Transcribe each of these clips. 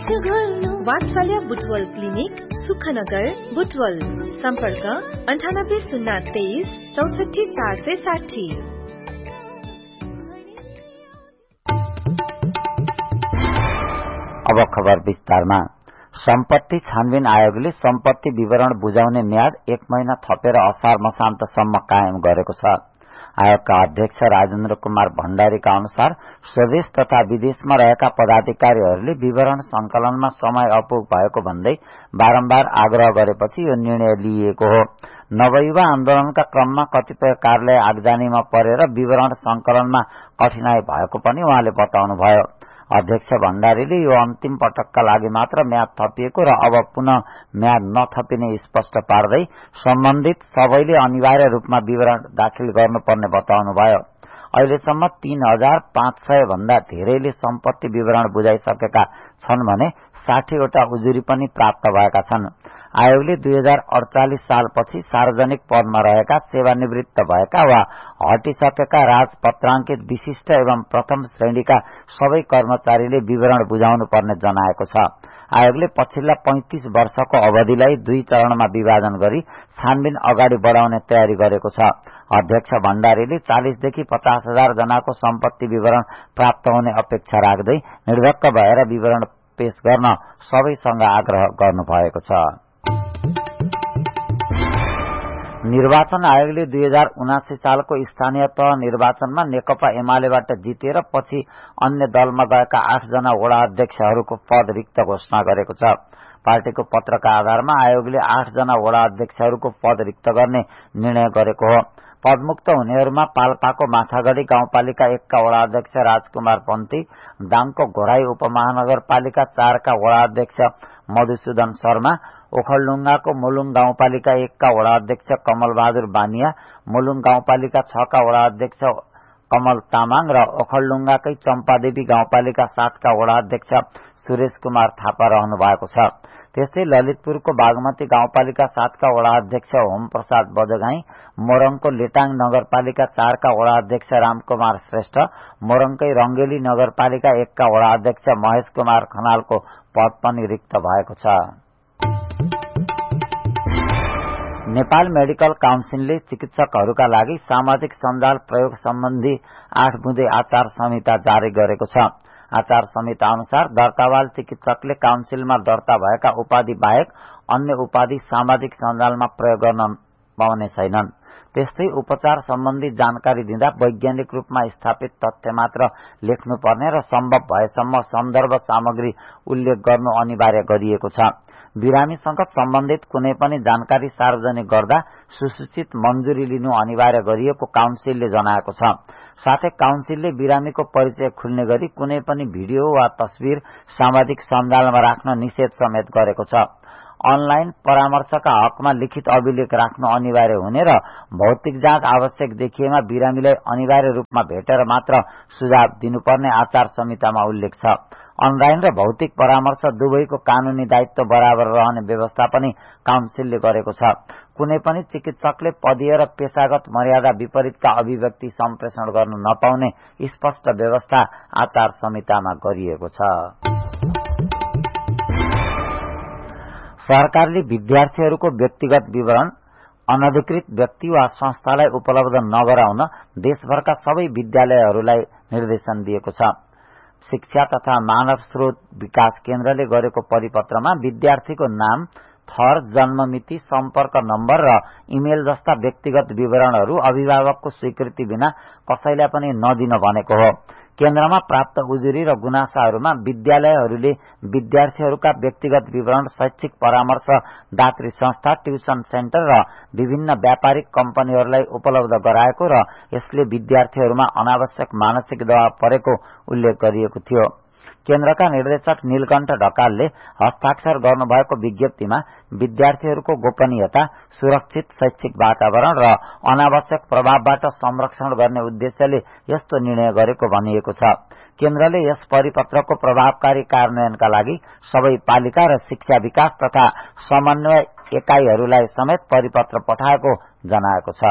वात्सल्य बुटवल क्लिनिक सुखनगर बुटवल सम्पर्क 9803 64460। अब खबर विस्तारमा। सम्पत्ति छानबिन आयोगले सम्पत्ति विवरण बुझाउने म्याद 1 महिना थपेर असार मसान्तसम्म कायम गरेको छ। आयोगका अध्यक्ष राजेन्द्र कुमार भण्डारीका अनुसार स्वदेश तथा विदेशमा रहेका पदाधिकारीहरूले विवरण संकलनमा समय अपुग भएको भन्दै बारम्बार आग्रह गरेपछि यो निर्णय लिइएको हो। नवयुवा आन्दोलनका क्रममा कतिपय कार्यालय आगजनीमा परेर विवरण संकलनमा कठिनाई भएको पनि उहाँले बताउनुभयो। अध्यक्ष भण्डारीले यो अन्तिम पटकका लागि मात्र म्याद थपिएको र अब पुनः म्याद नथपिने स्पष्ट पार्दै सम्बन्धित सबैले अनिवार्य रूपमा विवरण दाखिल गर्नुपर्ने बताउनुभयो। अहिलेसम्म 3500 भन्दा धेरैले सम्पत्ति विवरण बुझाइसकेका छन् भने 60 वटा उजुरी पनि प्राप्त भएका छन्। आयोगले 2048 सालपछि सार्वजनिक पदमा रहेका, सेवानिवृत्त भएका वा हटिसकेका राजपत्राङ्कित विशिष्ट एवं प्रथम श्रेणीका सबै कर्मचारीले विवरण बुझाउनु पर्ने जनाएको छ। आयोगले पछिल्ला 35 वर्षको अवधिलाई 2 चरणमा विभाजन गरी छानबिन अगाडि बढाउने तयारी गरेको छ। अध्यक्ष भण्डारीले 40 देखि 50 हजार जनाको सम्पत्ति विवरण प्राप्त हुने अपेक्षा राख्दै निर्धक्क भएर विवरण पेश गर्न सबैसँग आग्रह गर्नुभएको छ। निर्वाचन आयोगले 2079 सालको स्थानीय तह निर्वाचनमा नेकपा एमालेबाट जितेर पछि अन्य दलमा गएका 8 जना वडा अध्यक्षहरूको पद रिक्त घोषणा गरेको छ। पार्टीको पत्रका आधारमा आयोगले 8 जना वडा अध्यक्षहरूको पद रिक्त गर्ने निर्णय गरेको हो। पदमुक्त हुनेहरूमा पाल्पाको माथागढ़ी गाउँपालिका 1 का वडा अध्यक्ष राजकुमार पन्ती, दाङको घोराई उपमहानगरपालिका 4 का वडा अध्यक्ष मधुसूदन शर्मा, ओखलढुङ्गाको मुलुङ गाउँपालिका 1 का वडा अध्यक्ष कमल बहादुर बानिया, मुलुङ गाउँपालिका 6 का वडा अध्यक्ष कमल तामाङ र ओखलढुङ्गाकै चम्पादेवी गाउँपालिका 7 का वडा अध्यक्ष सुरेश कुमार थापा रहनु भएको छ। त्यस्तै ललितपुरको बागमती गाउँपालिका 7 का वडा अध्यक्ष होम प्रसाद बजगाई, मोरङको लेटाङ नगरपालिका 4 का वडा अध्यक्ष रामकुमार श्रेष्ठ, मोरङकै रंगेली नगरपालिका 1 का वडा अध्यक्ष महेश कुमार खनालको पद पनि रिक्त भएको छ। नेपाल मेडिकल काउन्सिलले चिकित्सकहरूका लागि सामाजिक सञ्जाल प्रयोग सम्बन्धी 8 बुँदे आचार संहिता जारी गरेको छ। आचार संहिता अनुसार दर्तावाल चिकित्सकले काउन्सिलमा दर्ता भएका उपाधि बाहेक अन्य उपाधि सामाजिक सञ्जालमा प्रयोग गर्न पाउने छैनन्। त्यस्तै उपचार सम्बन्धी जानकारी दिँदा वैज्ञानिक रूपमा स्थापित तथ्य मात्र लेख्नुपर्ने र सम्भव भएसम्म सन्दर्भ सामग्री उल्लेख गर्नु अनिवार्य गरिएको छ। बिरामीसँग सम्बन्धित कुनै पनि जानकारी सार्वजनिक गर्दा सुसूचित मञ्जुरी लिनु अनिवार्य गरिएको काउन्सिलले जनाएको छ। साथै काउन्सिलले बिरामीको परिचय खुल्ने गरी कुनै पनि भिडियो वा तस्बिर सामाजिक सञ्जालमा राख्न निषेध समेत गरेको छ। अनलाइन परामर्शका हकमा लिखित अभिलेख राख्नु अनिवार्य हुने र भौतिक जाँच आवश्यक देखिएमा बिरामीलाई अनिवार्य रूपमा भेटेर मात्र सुझाव दिनुपर्ने आचार संहितामा उल्लेख छ। अनलाइन र भौतिक परामर्श दुवैको कानूनी दायित्व बराबर रहने व्यवस्था पनि काउन्सिलले गरेको छ। कुनै पनि चिकित्सकले पदीय र पेशागत मर्यादा विपरीतका अभिव्यक्ति सम्प्रेषण गर्न नपाउने स्पष्ट व्यवस्था आचार संहितामा गरिएको छ। सरकारले विद्यार्थीहरूको व्यक्तिगत विवरण अनधिकृत व्यक्ति वा संस्थालाई उपलब्ध नगराउन देशभरका सबै विद्यालयहरूलाई निर्देशन दिएको छ। शिक्षा तथा मानव स्रोत विकास केन्द्रले गरेको परिपत्रमा विद्यार्थीको नाम, थर, जन्ममिति, सम्पर्क नम्बर र इमेल जस्ता व्यक्तिगत विवरणहरू अभिभावकको स्वीकृति बिना कसैलाई पनि नदिन भनेको हो। केन्द्रमा प्राप्त उजुरी र गुनासाहरूमा विद्यालयहरूले विद्यार्थीहरूका व्यक्तिगत विवरण शैक्षिक परामर्श दात्री संस्था, ट्युसन सेन्टर र विभिन्न व्यापारिक कम्पनीहरूलाई उपलब्ध गराएको र यसले विद्यार्थीहरूमा अनावश्यक मानसिक दबाव परेको उल्लेख गरिएको थियो। केन्द्रका निर्देशक नीलकण्ठ ढकालले हस्ताक्षर गर्नुभएको विज्ञप्तिमा विद्यार्थीहरूको गोपनीयता, सुरक्षित शैक्षिक वातावरण र अनावश्यक प्रभावबाट संरक्षण गर्ने उद्देश्यले यस्तो निर्णय गरेको भनिएको छ। केन्द्रले यस परिपत्रको प्रभावकारी कार्यान्वयनका लागि सबै पालिका र शिक्षा विकास तथा समन्वय एकाइहरूलाई समेत परिपत्र पठाएको जनाएको छ।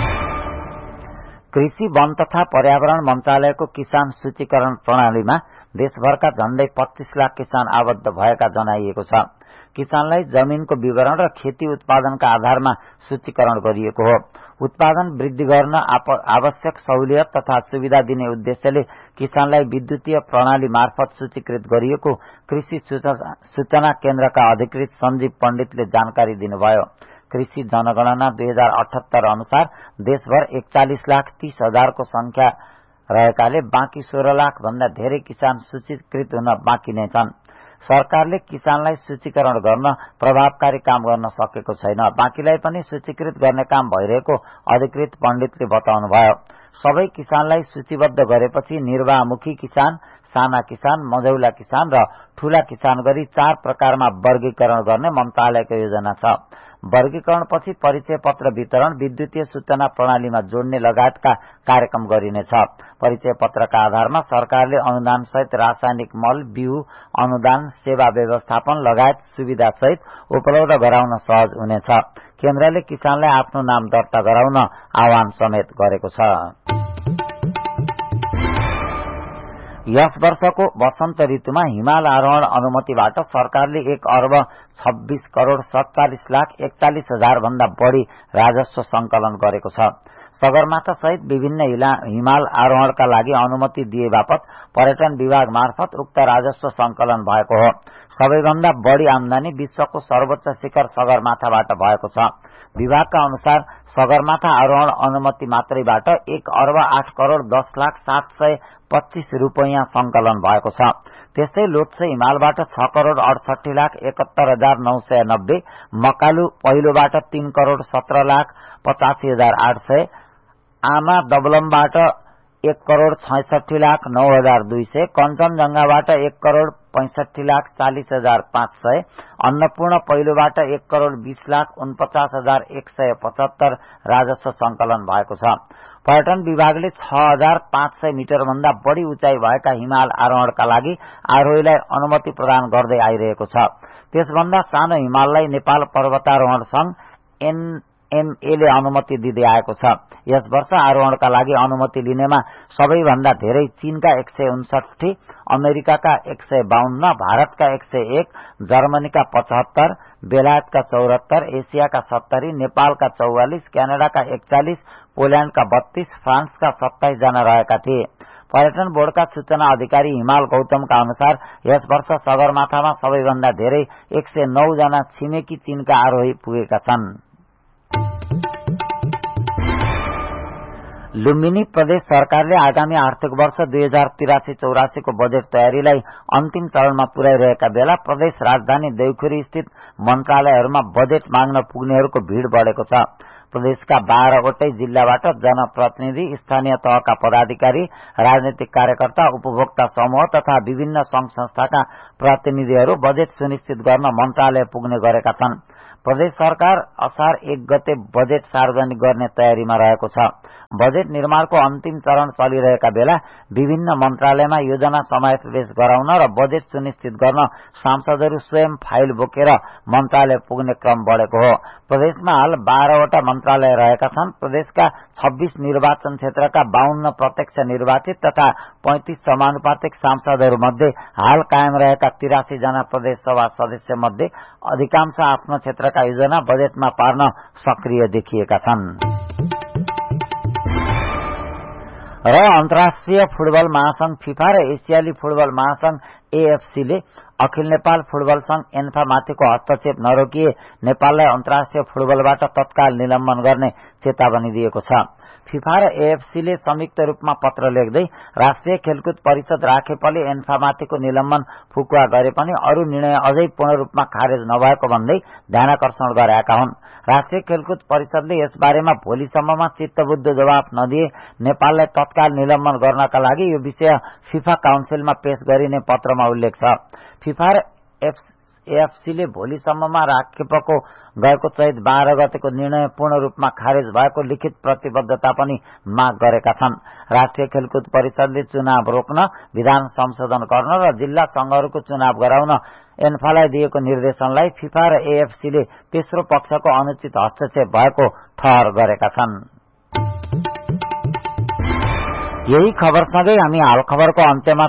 कृषि, वन तथा पर्यावरण मन्त्रालयको किसान सूचीकरण प्रणालीमा देशभरका झण्डै 25 लाख किसान आबद्ध भएका जनाइएको छ। किसानलाई जमिनको विवरण र खेती उत्पादनका आधारमा सूचीकरण गरिएको हो। उत्पादन वृद्धि गर्न आवश्यक सहुलियत तथा सुविधा दिने उद्देश्यले किसानलाई विद्युतीय प्रणाली मार्फत सूचीकृत गरिएको कृषि सूचना केन्द्रका अधिकृत सञ्जीव पण्डितले जानकारी दिनुभयो। कृषि जनगणना 2078 अनुसार देशभर 41,30,000 को संख्या रहेकाले बाँकी 16 लाख भन्दा धेरै किसान सूचीकृत हुन बाँकी नै छन्। सरकारले किसानलाई सूचीकरण गर्न प्रभावकारी काम गर्न सकेको छैन। बाँकीलाई पनि सूचीकृत गर्ने काम भइरहेको अधिकृत पण्डितले बताउनुभयो। सबै किसानलाई सूचीबद्ध गरेपछि निर्वाहमुखी किसान, साना किसान, मझौला किसान र ठूला किसान गरी 4 प्रकारमा वर्गीकरण गर्ने मन्त्रालयको योजना छ। वर्गीकरणपछि परिचय पत्र वितरण, विद्युतीय सूचना प्रणालीमा जोड्ने लगायतका कार्यक्रम गरिनेछ। परिचय पत्रका आधारमा सरकारले अनुदान सहित रासायनिक मल, बिउ, अनुदान, सेवा व्यवस्थापन लगायत सुविधा सहित उपलब्ध गराउन सहज हुनेछ। केन्द्रले किसानलाई आफ्नो नाम दर्ता गराउन आह्वान समेत गरेको छ। यस वर्षको वसन्त ऋतुमा हिमाल आरोहण अनुमतिबाट सरकारले 1,26,47,41,000 भन्दा बढ़ी राजस्व संकलन गरेको छ। सगरमाथा सहित विभिन्न हिमाल आरोहणका लागि अनुमति दिए बापत पर्यटन विभाग मार्फत उक्त राजस्व संकलन भएको हो। सबैभन्दा बढ़ी आमदानी विश्वको सर्वोच्च शिखर सगरमाथाबाट भएको छ। विभागका अनुसार सगरमाथा आरोहण अनुमति मात्रैबाट 1,08,10,725 रूपैयाँ संकलन भएको छ। त्यस्तै लोत्से हिमालबाट 6,68,71,990, मकालु पहिलोबाट 3,17,85,800, आमा दबलमबाट 1,66,09,200, कञ्चनजंघाबाट 1,65,40,500, अन्नपूर्ण पहिलोबाट 1,20,49,175 राजस्व संकलन भएको छ। पर्यटन विभागले 6,500 मिटर भन्दा बढ़ी उचाइ भएका हिमाल आरोहणका लागि आरोहीलाई अनुमति प्रदान गर्दै आइरहेको छ। त्यसभन्दा सानो हिमाललाई नेपाल पर्वतारोहण संघ NMA ले अनुमति दिँदै आएको छ। यस वर्ष आरोहणका लागि अनुमति लिनेमा सबैभन्दा धेरै चीनका 159, अमेरिकाका 152, भारतका 101, जर्मनीका 75, बेलायतका 74, एसियाका 70, नेपालका 44, क्यानाडाका 41, पोल्याण्डका 32, फ्रान्सका 27 जना रहेका थिए। पर्यटन बोर्डका सूचना अधिकारी हिमाल गौतमका अनुसार यस वर्ष सगरमाथामा सबैभन्दा धेरै 109 जना छिमेकी चीनका आरोही पुगेका छन्। लुम्बिनी प्रदेश सरकारले आगामी आर्थिक वर्ष 2083-84 को बजेट तयारीलाई अन्तिम चरणमा पुर्याइरहेका बेला प्रदेश राजधानी देउखुरी स्थित मन्त्रालयहरूमा बजेट माग्न पुग्नेहरूको भीड़ बढ़ेको छ। प्रदेशका 12 वटै जिल्लाबाट जनप्रतिनिधि, स्थानीय तहका पदाधिकारी, राजनीतिक कार्यकर्ता, उपभोक्ता समूह तथा विभिन्न संघ संस्थाका प्रतिनिधिहरू बजेट सुनिश्चित गर्न मन्त्रालय पुग्ने गरेका छन्। प्रदेश सरकार असार 1 गते बजेट सार्वजनिक गर्ने तयारीमा रहेको छ। बजेट निर्माणको अन्तिम चरण चलिरहेका बेला विभिन्न मन्त्रालयमा योजना समावेश गराउन र बजेट सुनिश्चित गर्न सांसदहरू स्वयं फाइल बोकेर मन्त्रालय पुग्ने क्रम बढ़ेको हो। प्रदेशमा हाल 12 वटा मन्त्रालय रहेका छन्। प्रदेशका 26 निर्वाचन क्षेत्रका 52 प्रत्यक्ष निर्वाचित तथा 35 समानुपातिक सांसदहरू मध्ये हाल कायम रहेका 83 जना प्रदेश सभा सदस्य मध्ये अधिकांश आफ्नो क्षेत्रका योजना बजेटमा पार्न सक्रिय देखिएका छन्। र अन्तर्राष्ट्रिय फुटबल महासंघ फिफा र एसियाली फुटबल महासंघ AFC ले अखिल नेपाल फुटबल संघ एन्फा माथिको हस्तक्षेप नरोकिए नेपाललाई अन्तर्राष्ट्रिय फुटबलबाट तत्काल निलम्बन गर्ने चेतावनी दिएको छ। फिफा र AFC ले संयुक्त रूपमा पत्र लेख्दै राष्ट्रिय खेलकुद परिषद राखेपले एन्फामाथिको निलम्बन फुकुवा गरे पनि अरू निर्णय अझै पूर्ण रूपमा खारेज नभएको भन्दै ध्यानाकर्षण गरेका हुन्। राष्ट्रिय खेलकुद परिषदले यस बारेमा भोलिसम्ममा चित्तबुद्ध जवाफ नदिए नेपाललाई तत्काल निलम्बन गर्नका लागि यो विषय फिफा काउन्सिलमा पेश गरिने पत्रमा उल्लेख छ। फिफा र AFC ले भोलिसम्ममा राखेपको गएको चैत 12 गतेको निर्णय पूर्ण रूपमा खारेज भएको लिखित प्रतिबद्धता पनि माग गरेका छन्। राष्ट्रिय खेलकुद परिषदले चुनाव रोक्न, विधान संशोधन गर्न र जिल्ला संघहरूको चुनाव गराउन एन्फालाई दिएको निर्देशनलाई फिफा र AFC ले तेस्रो पक्षको अनुचित हस्तक्षेप भएको ठहर गरेका छन्। यही खबरसँगै हामी हाल खबरको अन्त्यमा छौं।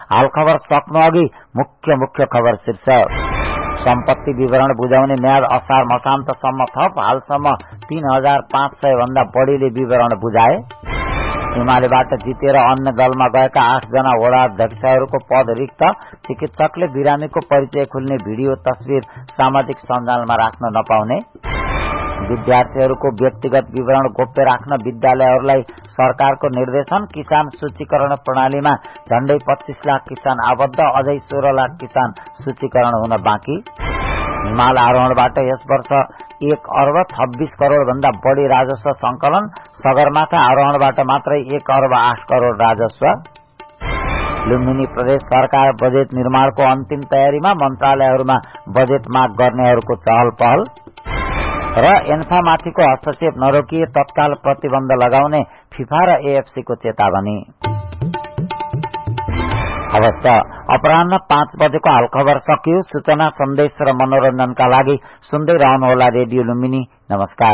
हाल खबर सक्नु अघि मुख्य खबर शीर्षक सम्पत्ति विवरण बुझाउने म्याद असार मसान्तसम्म थप। हालसम्म 3500 भन्दा बढीले विवरण बुझाए। एमालेबाट जितेर अन्य दलमा गएका 8 जना वडा अध्यक्षहरूको पद रिक्त। चिकित्सकले बिरामीको परिचय खुल्ने भिडियो तस्विर सामाजिक सञ्जालमा राख्न नपाउने। विद्यार्थीहरूको व्यक्तिगत विवरण गोप्य राख्न विद्यालयहरूलाई सरकारको निर्देशन। किसान सूचीकरण प्रणालीमा झण्डै 25 लाख किसान आबद्ध, अझै 16 लाख किसान सूचीकरण हुन बाँकी। हिमाल आरोहणबाट यस वर्ष 1 अर्ब 26 करोड़ भन्दा बढ़ी राजस्व संकलन। सगरमाथा आरोहणबाट मात्रै 1 अर्ब 8 करोड़ राजस्व। लुम्बिनी प्रदेश सरकार बजेट निर्माणको अन्तिम तयारीमा, मन्त्रालयहरूमा बजेट माग गर्नेहरूको चहल पहल। र एन्फामाथिको हस्तक्षेप नरोकिए तत्काल प्रतिबन्ध लगाउने फिफा र एएफसी को चेतावनी। अवस्था अपराह्न 5 बजेको हाल खबर सकियो। सूचना, सन्देश र मनोरञ्जनका लागि सुन्दै रहनुहोला रेडियो लुम्बिनी। नमस्कार।